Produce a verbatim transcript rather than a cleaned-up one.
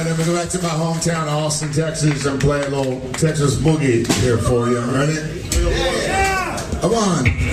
right, let me go back to my hometown, Austin, Texas, and play a little Texas boogie here for you. Ready? Yeah! Come on.